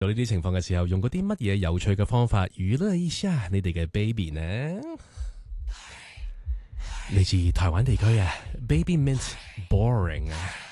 到呢啲情況嘅時候，用嗰啲乜嘢有趣嘅方法娛樂一下你哋嘅 baby 呢？嚟自台灣地區啊 ，Baby Mint Boring 啊。